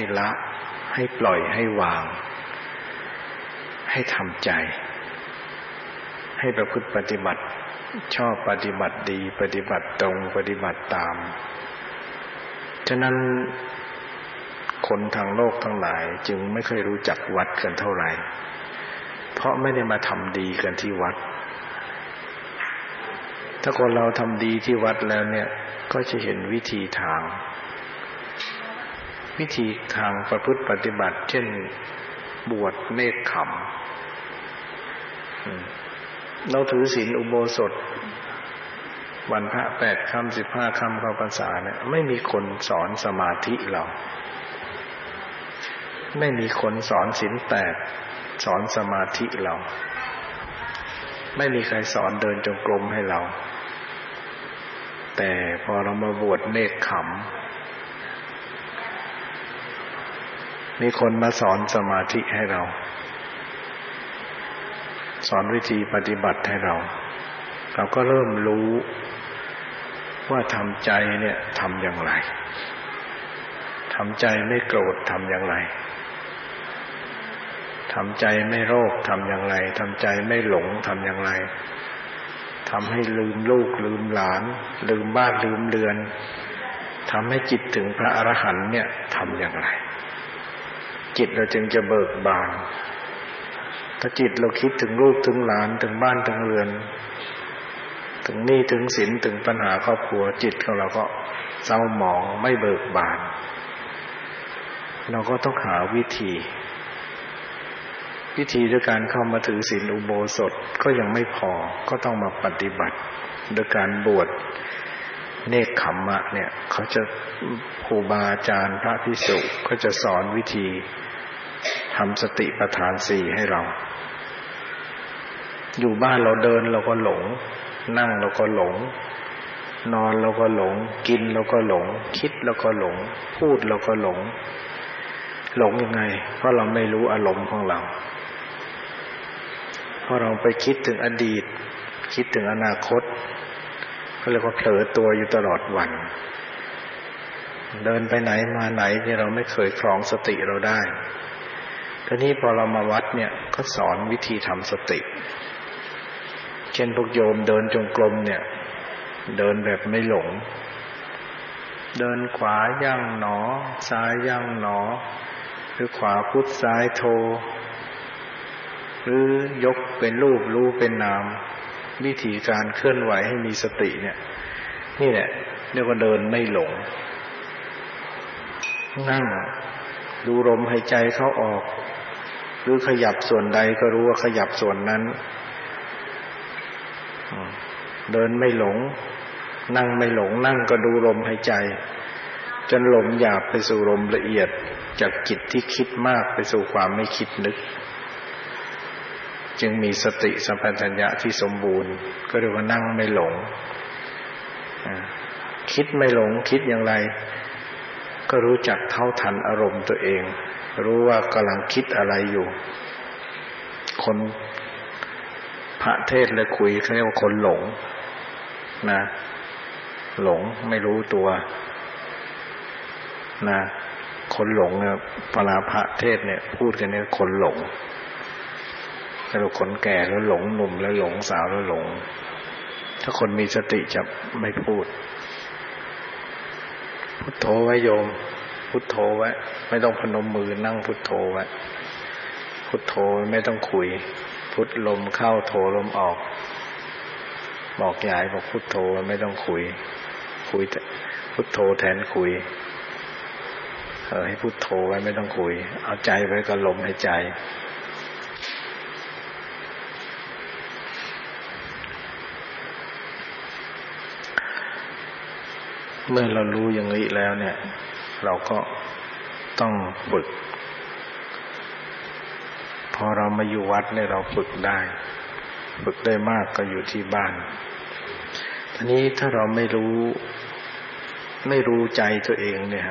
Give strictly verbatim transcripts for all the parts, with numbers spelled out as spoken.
ละให้ปล่อยให้วางให้ทำใจให้ประพฤติปฏิบัติชอบปฏิบัติดีปฏิบัติตรงปฏิบัติตามฉะนั้นคนทางโลกทั้งหลายจึงไม่ค่อยรู้จักวัดกันเท่าไหร่เพราะไม่ได้มาทำดีกันที่วัดถ้าคนเราทำดีที่วัดแล้วเนี่ยก็จะเห็นวิธีทางวิธีทางประพฤติปฏิบัติเช่นบวชเนกขมเราถือศีลอุโบสถวันพระแปดค่ำสิบห้าค่ำเข้าพรรษาเนี่ยไม่มีคนสอนสมาธิเราไม่มีคนสอนศีลแปดสอนสมาธิเราไม่มีใครสอนเดินจงกรมให้เราแต่พอเรามาบวชเนกขมมีคนมาสอนสมาธิให้เราสอนวิธีปฏิบัติให้เราเราก็เริ่มรู้ว่าทำใจเนี่ยทำอย่างไรทำใจไม่โกรธทำอย่างไรทำใจไม่โลภทำอย่างไรทำใจไม่หลงทำอย่างไรทำให้ลืมลูกลืมหลานลืมบ้านลืมเรือนทำให้จิตถึงพระอรหันต์เนี่ยทำอย่างไรจิตเราจึงจะเบิกบานถ้าจิตเราคิดถึงลูกถึงหลานถึงบ้านถึงเรือนถึงหนี้ถึงสินถึงปัญหาครอบครัวจิตของเราก็เศร้าหมองไม่เบิกบานเราก็ต้องหาวิธีวิธีด้วยการเข้ามาถือศีลอุโบสถก็ยังไม่พอก็ต้องมาปฏิบัติโดยการบวชเนกขัมมะเนี่ยเขาจะครูบาอาจารย์พระภิกษุเขาจะสอนวิธีทำสติปัฏฐานสี่ให้เราอยู่บ้านเราเดินเราก็หลงนั่งเราก็หลงนอนเราก็หลงกินเราก็หลงคิดเราก็หลงพูดเราก็หลงหลงยังไงเพราะเราไม่รู้อารมณ์ของเราเพราะเราไปคิดถึงอดีตคิดถึงอนาคตก็เรียกว่าเผลอตัวอยู่ตลอดวันเดินไปไหนมาไหนที่เราไม่เคยครองสติเราได้ทีนี้พอเรามาวัดเนี่ยก็สอนวิธีทำสติเช่นพวกโยมเดินจงกรมเนี่ยเดินแบบไม่หลงเดินขวาย่างหนอซ้ายย่างหนอหรือขวาพุทซ้ายโทหรือยกเป็นรูปรู้เป็นนามวิธีการเคลื่อนไหวให้มีสติเนี่ยนี่แหละเรียกว่าเดินไม่หลงนั่งดูลมหายใจเข้าออกหรือขยับส่วนใดก็รู้ว่าขยับส่วนนั้นเดินไม่หลงนั่งไม่หลงนั่งก็ดูลมหายใจจนลมหยาบไปสู่ลมละเอียดจากจิตที่คิดมากไปสู่ความไม่คิดนึกจึงมีสติสัมปชัญญะที่สมบูรณ์ก็เรียกว่านั่งไม่หลงคิดไม่หลงคิดอย่างไรก็รู้จักเท่าทันอารมณ์ตัวเองรู้ว่ากำลังคิดอะไรอยู่คนพระเทศน์และคุยเขาเรียกว่าคนหลงนะหลงไม่รู้ตัวนะคนหลงเนี่ยเวลาพระเทศน์เนี่ยพูดกันเนี่ยคนหลงแต่เราคนแก่แล้วหลงหนุ่มแล้วหลงสาวแล้วหลงถ้าคนมีสติจะไม่พูดพุทโธไว้โยมพุทโธไว้ไม่ต้องพนมมือนั่งพุทโธไว้พุทโธไม่ต้องคุยพุทลมเข้าโธลมออกบอกยายบอกพุทโธไม่ต้องคุยคุยพุทโธแทนคุยเออให้พุทโธไว้ไม่ต้องคุยเอาใจไว้กับลมหายใจเมื่อเรารู้อย่างนี้แล้วเนี่ยเราก็ต้องฝึกพอเรามาอยู่วัดเนี่ยเราฝึกได้ฝึกได้มากก็อยู่ที่บ้านทีนี้ถ้าเราไม่รู้ไม่รู้ใจตัวเองเนี่ย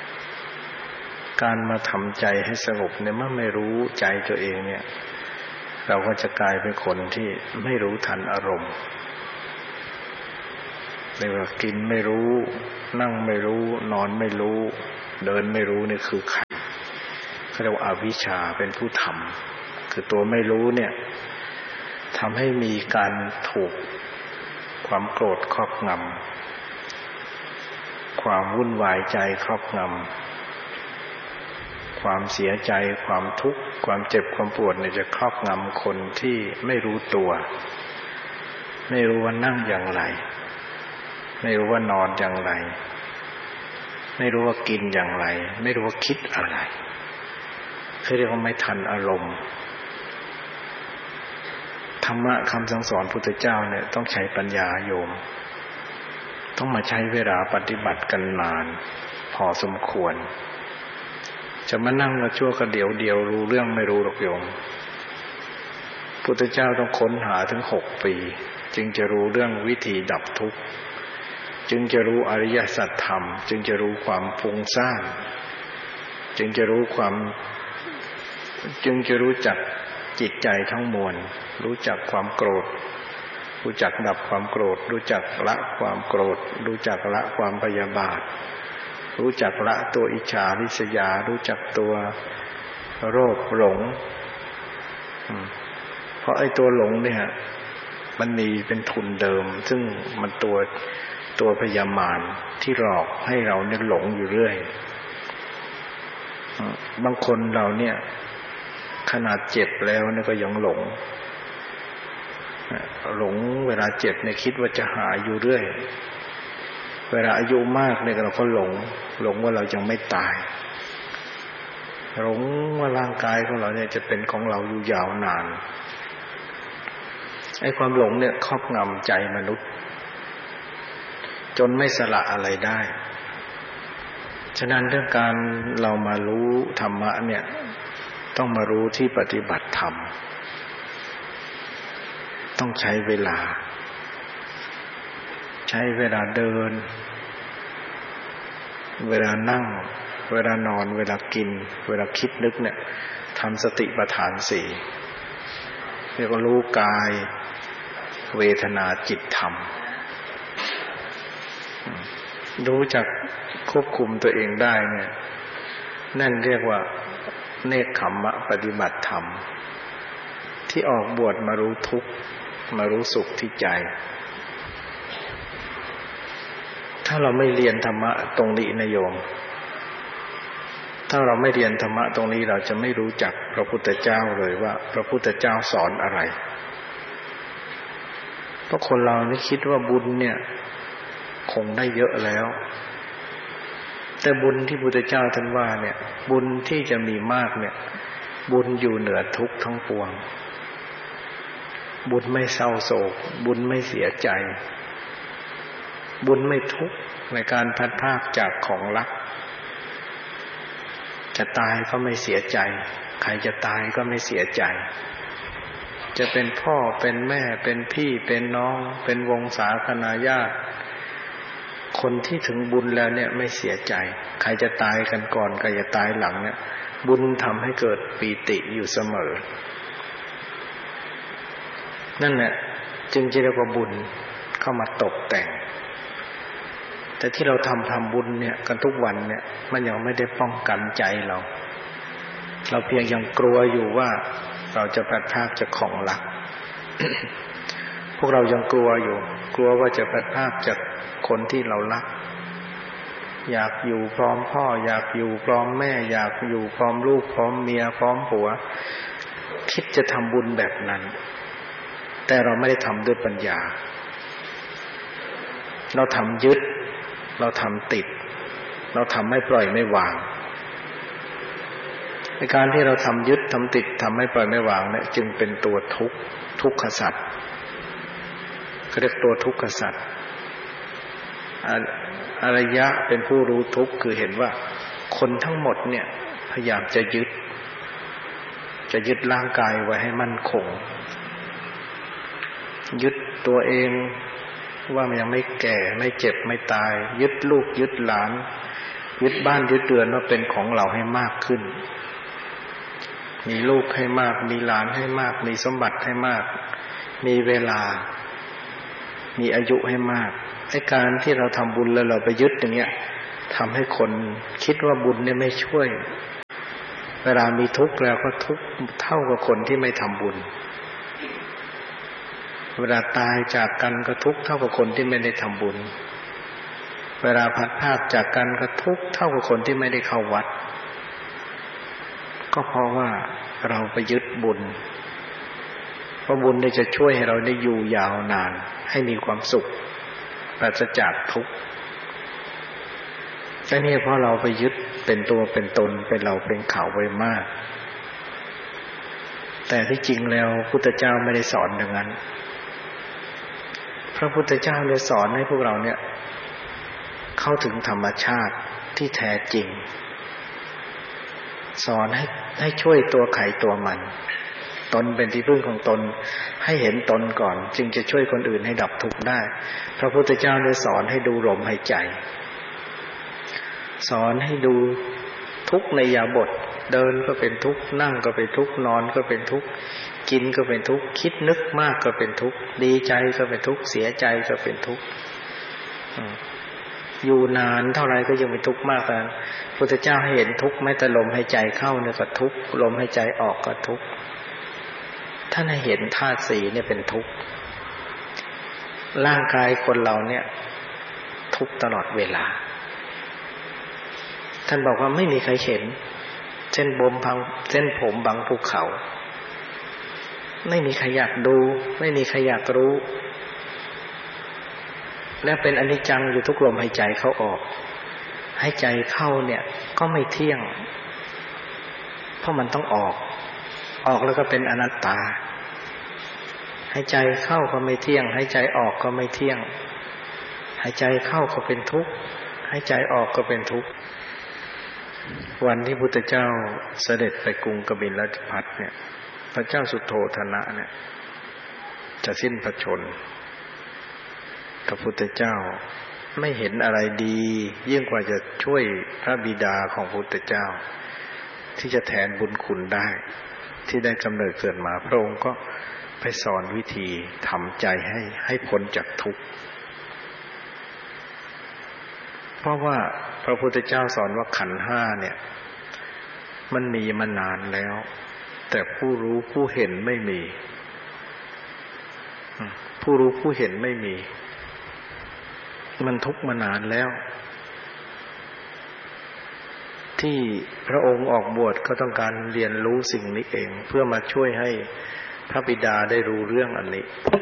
การมาทำใจให้สงบเนี่ยเมื่อไม่รู้ใจตัวเองเนี่ยเราก็จะกลายเป็นคนที่ไม่รู้ทันอารมณ์เรียกว่ากินไม่รู้นั่งไม่รู้นอนไม่รู้เดินไม่รู้นี่คือขันธ์เขาเรียกว่าอวิชชาเป็นผู้ทำคือตัวไม่รู้เนี่ยทำให้มีการถูกความโกรธครอบงำความวุ่นวายใจครอบงำความเสียใจความทุกข์ความเจ็บความปวดเนี่ยจะครอบงำคนที่ไม่รู้ตัวไม่รู้ว่านั่งอย่างไรไม่รู้ว่านอนอย่างไรไม่รู้ว่ากินอย่างไรไม่รู้ว่าคิดอะไรเขาเรียกว่าไม่ทันอารมณ์ธรรมะคำสั่งสอนพุทธเจ้าเนี่ยต้องใช้ปัญญาโยมต้องมาใช้เวลาปฏิบัติกันนานพอสมควรจะมานั่งมาชั่วกระเดียวเดียวรู้เรื่องไม่รู้หรอกโยมพุทธเจ้าต้องค้นหาถึงหกปีจึงจะรู้เรื่องวิธีดับทุกข์จึงจะรู้อริยสัจธรรมจึงจะรู้ความฟุ้งซ่านจึงจะรู้ความจึงจะรู้จักจิตใจทั้งมวลรู้จักความโกรธรู้จักดับความโกรธรู้จักละความโกรธรู้จักละความพยาบาทรู้จักละตัวอิจฉาริษยารู้จักตัวโลภหลงเพราะไอ้ตัวหลงเนี่ยมันมีเป็นทุนเดิมซึ่งมันตัวตัวพยามารที่หลอกให้เราเนี่ยหลงอยู่เรื่อยบางคนเราเนี่ยขนาดเจ็บแล้วเนี่ยก็ยังหลงหลงเวลาเจ็บเนี่ยคิดว่าจะหายอยู่เรื่อยเวลาอายุมากเนี่ยเราก็หลงหลงว่าเรายังไม่ตายหลงว่าร่างกายของเราเนี่ยจะเป็นของเราอยู่ยาวนานไอ้ความหลงเนี่ยครอบงำใจมนุษย์จนไม่สละอะไรได้ฉะนั้นเรื่องการเรามารู้ธรรมะเนี่ยต้องมารู้ที่ปฏิบัติธรรมต้องใช้เวลาใช้เวลาเดินเวลานั่งเวลานอนเวลากินเวลาคิดนึกเนี่ยทำสติปัฏฐานสี่เรียกว่ารู้กายเวทนาจิตธรรมรู้จักควบคุมตัวเองได้เนี่ยนั่นเรียกว่าเนกขัมมะปฏิบัติธรรมที่ออกบวชมารู้ทุกข์มารู้สุขที่ใจถ้าเราไม่เรียนธรรมะตรงนี้นะโยมถ้าเราไม่เรียนธรรมะตรงนี้เราจะไม่รู้จักพระพุทธเจ้าเลยว่าพระพุทธเจ้าสอนอะไรเพราะคนเรานี่คิดว่าบุญเนี่ยคงได้เยอะแล้วแต่บุญที่พุทธเจ้าท่านว่าเนี่ยบุญที่จะมีมากเนี่ยบุญอยู่เหนือทุกข์ทั้งปวงบุญไม่เศร้าโศกบุญไม่เสียใจบุญไม่ทุกข์ในการพลัดพรากจากของรักจะตายก็ไม่เสียใจใครจะตายก็ไม่เสียใจจะเป็นพ่อเป็นแม่เป็นพี่เป็นน้องเป็นวงศาคณาญาติคนที่ถึงบุญแล้วเนี่ยไม่เสียใจใครจะตายกันก่อนใครจะตายหลังเนี่ยบุญทำให้เกิดปีติอยู่เสมอนั่นแหละจึงจะเรียกว่าบุญเข้ามาตกแต่งแต่ที่เราทำทำบุญเนี่ยกันทุกวันเนี่ยมันยังไม่ได้ป้องกันใจเราเราเพียงยังกลัวอยู่ว่าเราจะพลัดพรากจากของรัก พวกเรายังกลัวอยู่กลัวว่าจะพลัดพรากจากคนที่เรารักอยากอยู่พร้อมพ่ออยากอยู่พร้อมแม่อยากอยู่พร้อมลูกพร้อมเมียพร้อมผัวคิดจะทำบุญแบบนั้นแต่เราไม่ได้ทำด้วยปัญญาเราทำยึดเราทำติดเราทำไม่ปล่อยไม่วางในการที่เราทำยึดทำติดทำไม่ปล่อยไม่วางเนี่ยจึงเป็นตัวทุกข์ทุกขสัตว์เขาเรียกตัวทุกขสัตว์อริยะเป็นผู้รู้ทุกข์คือเห็นว่าคนทั้งหมดเนี่ยพยายามจะยึดจะยึดร่างกายไว้ให้มั่นคงยึดตัวเองว่ามันยังไม่แก่ไม่เจ็บไม่ตายยึดลูกยึดหลานยึดบ้านยึดเรือนว่าเป็นของเราให้มากขึ้นมีลูกให้มากมีหลานให้มากมีสมบัติให้มากมีเวลามีอายุให้มากไอ้การที่เราทำบุญแล้วเราไปยึดอย่างเงี้ยทำให้คนคิดว่าบุญเนี่ยไม่ช่วยเวลามีทุกข์แล้วก็ทุกข์เท่ากับคนที่ไม่ทำบุญเวลาตายจากกันก็ทุกข์เท่ากับคนที่ไม่ได้ทำบุญเวลาพัดพรากจากกันก็ทุกข์เท่ากับคนที่ไม่ได้เข้าวัดก็เพราะว่าเราไปยึดบุญเพราะบุญเนี่ยจะช่วยให้เราได้อยู่ยาวนานให้มีความสุขปราศจากทุกข์แต่นี่เพราะเราไปยึดเป็นตัวเป็นตนเป็นเราเป็นเขาไว้มากแต่ที่จริงแล้วพุทธเจ้าไม่ได้สอนอย่างนั้นพระพุทธเจ้าเลยสอนให้พวกเราเนี่ยเข้าถึงธรรมชาติที่แท้จริงสอนให้ให้ช่วยตัวไขตัวมันตนเป็นที่พึ่งของตนให้เห็นตนก่อนจึงจะช่วยคนอื่นให้ดับทุกข์ได้พระพุทธเจ้าเลยสอนให้ดูลมหายใจสอนให้ดูทุกข์ในอิริยาบถเดินก็เป็นทุกข์นั่งก็เป็นทุกข์นอนก็เป็นทุกข์กินก็เป็นทุกข์คิดนึกมากก็เป็นทุกข์ดีใจก็เป็นทุกข์เสียใจก็เป็นทุกข์อยู่นานเท่าไรก็ยังเป็นทุกข์มากนะพุทธเจ้าให้เห็นทุกข์แม้แต่ลมหายใจเข้าเนี่ยก็ทุกข์ลมหายใจออกก็ทุกข์ท่านให้เห็นธาตุสี่เนี่ยเป็นทุกข์ร่างกายคนเราเนี่ยทุกข์ตลอดเวลาท่านบอกว่าไม่มีใครเห็นเส้นผมพังเส้นผมบังภูเขาไม่มีใครอยากดูไม่มีใครอยากรู้และเป็นอนิจจังอยู่ทุกลมหายใจเข้าออกหายใจเข้าเนี่ยก็ไม่เที่ยงเพราะมันต้องออกออกแล้วก็เป็นอนัตตาหายใจเข้าก็ไม่เที่ยงหายใจออกก็ไม่เที่ยงหายใจเข้าก็เป็นทุกข์หายใจออกก็เป็นทุกข์วันที่พุทธเจ้าเสด็จไปกรุงกบิลพัสดุเนี่ยพระเจ้าสุโธทนะเนี่ยจะสิ้นพระชนม์พระพุทธเจ้าไม่เห็นอะไรดียิ่งกว่าจะช่วยพระบิดาของพระพุทธเจ้าที่จะแทนบุญคุณได้ที่ได้กำเนิดเกิดมาพระองค์ก็ไปสอนวิธีทำใจให้ให้พ้นจากทุกข์เพราะว่าพระพุทธเจ้าสอนว่าขันธ์ห้าเนี่ยมันมีมานานแล้วแต่ผู้รู้ผู้เห็นไม่มีผู้รู้ผู้เห็นไม่มีมันทุกข์มานานแล้วที่พระองค์ออกบวชก็ต้องการเรียนรู้สิ่งนี้เองเพื่อมาช่วยให้พระบิดาได้รู้เรื่องอันนี้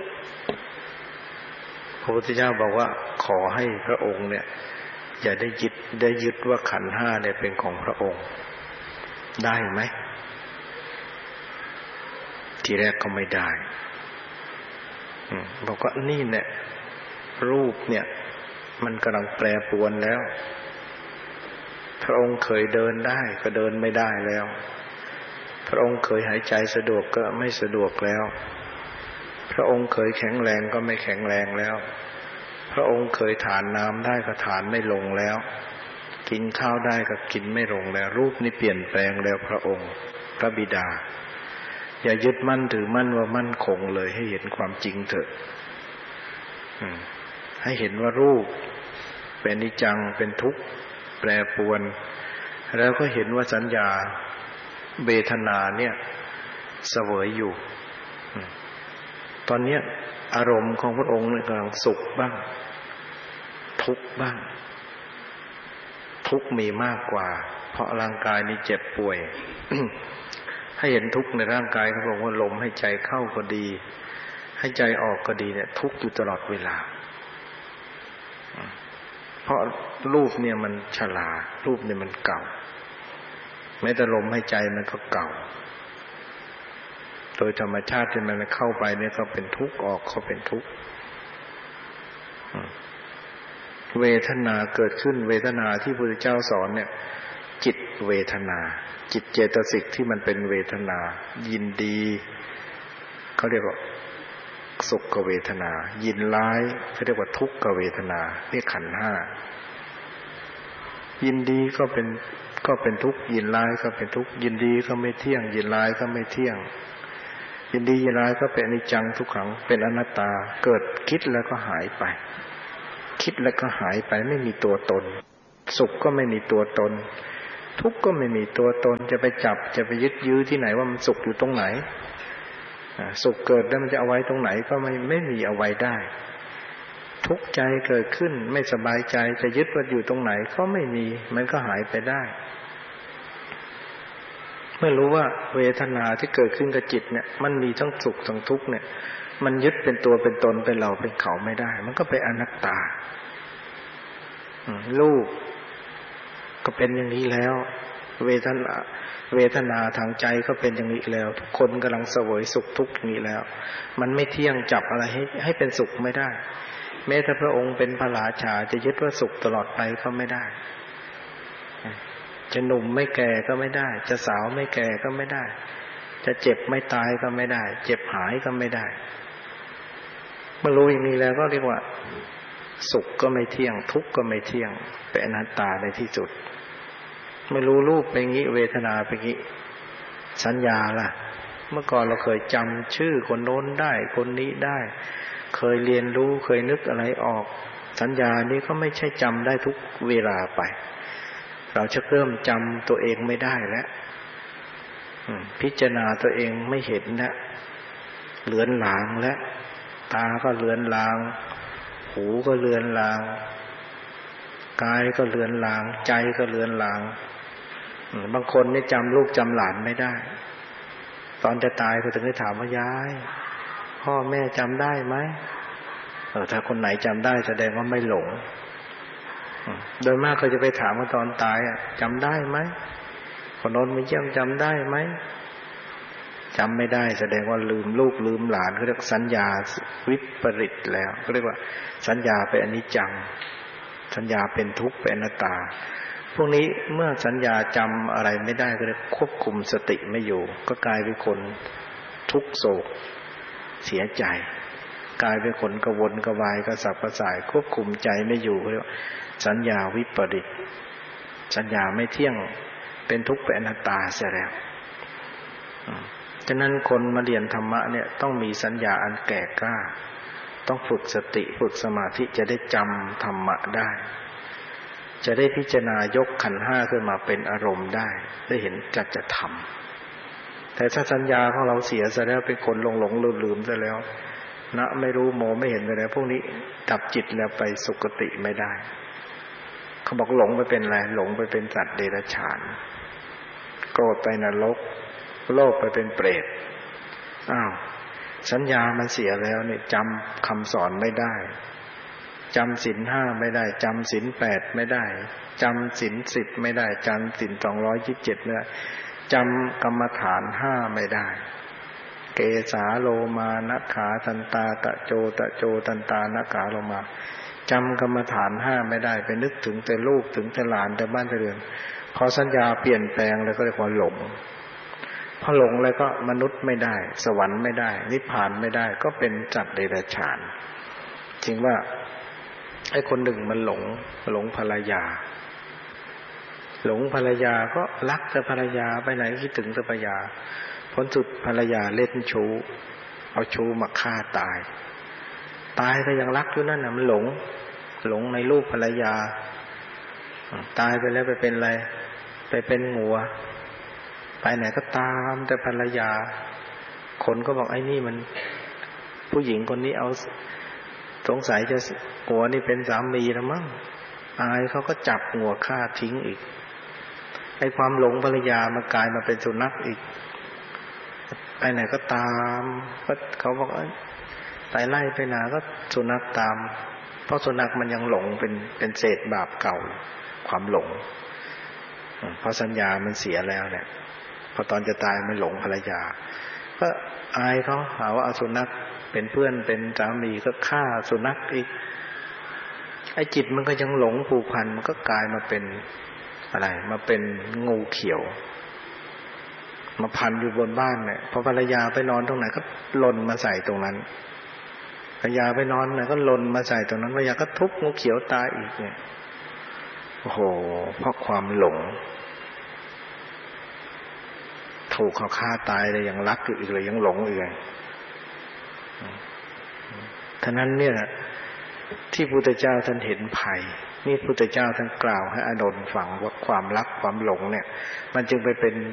พระพุทธเจ้าบอกว่าขอให้พระองค์เนี่ยอย่าได้ยึดได้ยึดว่าขันธ์ห้าเนี่ยเป็นของพระองค์ได้ไหมทีแรกก็ไม่ได้บอกว่านี่เนี่ยรูปเนี่ยมันกำลังแปรปรวนแล้วพระองค์เคยเดินได้ก็เดินไม่ได้แล้วพระองค์เคยหายใจสะดวกก็ไม่สะดวกแล้วพระองค์เคยแข็งแรงก็ไม่แข็งแรงแล้วพระองค์เคยทานน้ำได้ก็ทานไม่ลงแล้วกินข้าวได้ก็กินไม่ลงแล้วรูปนี้เปลี่ยนแปลงแล้วพระองค์พระบิดาอย่ายึดมั่นถือมั่นว่ามั่นคงเลยให้เห็นความจริงเถอะให้เห็นว่ารูปเป็นอนิจจังเป็นทุกข์แปรปรวนแล้วก็เห็นว่าสัญญาเวทนาเนี่ยเสวยอยู่ตอนนี้อารมณ์ของพระองค์กำลังสุขบ้างทุกข์บ้างทุกข์มีมากกว่าเพราะร่างกายนี้เจ็บป่วย ให้เห็นทุกข์ในร่างกายเขาบอกว่าลมให้ใจเข้าก็ดีให้ใจออกก็ดีเนี่ยทุกข์อยู่ตลอดเวลาเพราะรูปเนี่ยมันชรารูปเนี่ยมันเก่าแม้แต่ลมหายใจมันก็เก่าโดยธรรมชาติที่มันเข้าไปเนี่ยก็เป็นทุกข์ออกก็เป็นทุกข์เวทนาเกิดขึ้นเวทนาที่พระพุทธเจ้าสอนเนี่ยจิตเวทนาจิตเจตสิกที่มันเป็นเวทนายินดีเขาเรียกว่าสุขเวทนายินร้ายเขาเรียกว่าทุกขเวทนานี่ขันธ์ห้ายินดีก็เป็นก็เป็นทุกข์ยินร้ายก็เป็นทุกข์ยินดีก็ไม่เที่ยงยินร้ายก็ไม่เที่ยงยินดียินร้ายก็เป็นอนิจจังทุกขังเป็นอนัตตาเกิดคิดแล้วก็หายไปคิดแล้วก็หายไปไม่มีตัวตนสุขก็ไม่มีตัวตนทุกข์ก็ไม่มีตัวตนจะไปจับจะไปยึดยื้อที่ไหนว่ามันสุขอยู่ตรงไหนสุขเกิดแล้วมันจะเอาไว้ตรงไหนก็ไม่ไม่มีเอาไว้ได้ทุกข์ใจเกิดขึ้นไม่สบายใจจะยึดว่าอยู่ตรงไหนก็ไม่มีมันก็หายไปได้เมื่อรู้ว่าเวทนาที่เกิดขึ้นกับจิตเนี่ยมันมีทั้งสุขทั้งทุกข์เนี่ยมันยึดเป็นตัวเป็นตนเป็นเราเป็นเขาไม่ได้มันก็เป็นอนัตตารูปก็เป็นอย่างนี้แล้วเวทนาเวทนาทางใจก็เป็นอย่างนี้แล้วทุกคนกำลังเสวยสุขทุกข์อย่างนี้แล้วมันไม่เที่ยงจับอะไรให้ให้เป็นสุขไม่ได้แม้แต่พระองค์เป็นพระราชาจะยึดว่าสุขตลอดไปก็ไม่ได้จะหนุ่มไม่แก่ก็ไม่ได้จะสาวไม่แก่ก็ไม่ได้จะเจ็บไม่ตายก็ไม่ได้เจ็บหายก็ไม่ได้เมื่อรู้อย่างนี้แล้วก็เรียกว่าสุขก็ไม่เที่ยงทุกข์ก็ไม่เที่ยงเป็นอนัตตาในที่สุดไม่รู้รูปเป็นงี้เวทนาเป็นงี้สัญญาล่ะเมื่อก่อนเราเคยจำชื่อคนโน้นได้คนนี้ได้เคยเรียนรู้เคยนึกอะไรออกสัญญานี้ก็ไม่ใช่จำได้ทุกเวลาไปเราจะเริ่มจำตัวเองไม่ได้แล้วพิจารณาตัวเองไม่เห็นแล้วเลือนลางแล้วตาก็เลือนลางหูก็เลือนลางกายก็เลือนลางใจก็เลือนลางบางคนนี่จำลูกจำหลานไม่ได้ตอนจะตายก็ถึงได้ถามว่ายายพ่อแม่จำได้ไหมเออถ้าคนไหนจำได้แสดงว่าไม่หลงโดยมากเขาจะไปถามว่าตอนตายอ่ะจำได้ไหมคนโน้นมาเยี่ยมจำได้ไหมจำไม่ได้แสดงว่าลืมลูกลืมหลานเขาเรียกสัญญาวิปริตแล้วเขาเรียกว่าสัญญาเป็นอนิจจังสัญญาเป็นทุกข์เป็นอนัตตาพวกนี้เมื่อสัญญาจำอะไรไม่ได้ก็เลยควบคุมสติไม่อยู่ก็กลายเป็นคนทุกข์โศกเสียใจกลายเป็นคนกระวนกระวายกระสับกระส่ายควบคุมใจไม่อยู่เรียกว่าสัญญาวิปริตสัญญาไม่เที่ยงเป็นทุกข์เป็นอนัตตาเสียแล้วฉะนั้นคนมาเรียนธรรมะเนี่ยต้องมีสัญญาอันแก่กล้าต้องฝึกสติฝึกสมาธิจะได้จำธรรมะได้จะได้พิจารณายกขันธ์ห้าขึ้นมาเป็นอารมณ์ได้ได้เห็นจัจธรรมแต่ถ้าสัญญาของเราเสียซะแล้วเป็นคนหลงหลงลืมลืมซะแล้วนะไม่รู้โมไม่เห็นเลยนะพวกนี้ดับจิตแล้วไปสุคติไม่ได้เขาบอกหลงไปเป็นอะไรหลงไปเป็นสัตว์เดรัจฉานโกรธไปนรกโลภไปเป็นเปรตอ้าวสัญญามันเสียแล้วเนี่ยจำคำสอนไม่ได้จำศีลห้าไม่ได้จำศีลแปดไม่ได้จำศีลสิบไม่ได้จำศีลสองร้อยยี่สิบเจ็ดไม่ได้จำกรรมฐานห้าไม่ได้เกสาโลมานะขาทันตาตะโจตะโจทันตานะขาโลมาจำกรรมฐานห้าไม่ได้ไปนึกถึงแต่ลูกถึงแต่หลานแต่บ้านแต่เรือนพอสัญญาเปลี่ยนแปลงแล้วก็เรียกว่าหลงพอหลงแล้วก็มนุษย์ไม่ได้สวรรค์ไม่ได้นิพพานไม่ได้ก็เป็นสัตว์เดรัจฉานจริงว่าไอ้คนหนึ่งมันหลงหลงภรรยาหลงภรรยาก็รักแต่ภรรยาไปไหนคิดถึงแต่ภรรยาผลสุดภรรยาเล่นชู้เอาชู้มาฆ่าตายตายก็ยังรักอยู่นั่นน่ะมันหลงหลงในรูปภรรยาตายไปแล้วไปเป็นอะไรไปเป็นงัวไปไหนก็ตามแต่ภรรยาคนก็บอกไอ้นี่มันผู้หญิงคนนี้เอาสงสัยจะหัวนี่เป็นสามีแล้วมั้งอายเขาก็จับหัวฆ่าทิ้งอีกไอ้ความหลงภรรยามันกลายมาเป็นสุนัขอีกไปไหนก็ตามก็เขาบอกไอ้ไต่ไล่ไปไหนก็สุนัขตามเพราะสุนัขมันยังหลงเป็นเป็นเศษบาปเก่าความหลงเพราะสัญญามันเสียแล้วเนี่ยพอตอนจะตายมันหลงภรรยาก็อายเขาหาว่าเอาสุนัขเป็นเพื่อนเป็นสามีก็ฆ่าสุนัขอีกไอ้จิตมันก็ยังหลงผูกพันมันก็กลายมาเป็นอะไรมาเป็นงูเขียวมาพันอยู่บนบ้านเนี่ยพอภรรยาไปนอนตรงไหนก็หล่นมาใส่ตรงนั้นภรรยาไปนอนไหนก็หล่นมาใส่ตรงนั้นภรรยาก็ทุบงูเขียวตายอีกเนี่ยโอ้โหเพราะความหลงถูกเขาฆ่าตายเลยยังรักอยู่อีกเลยยังหลงอีกเลยฉะนั้นเนี่ยที่พุทธเจ้าท่านเห็นภัยนี่พุทธเจ้าท่านกล่าวให้อานนท์ฟังว่าความรักความหลงเนี่ยมันจึงไปเป็น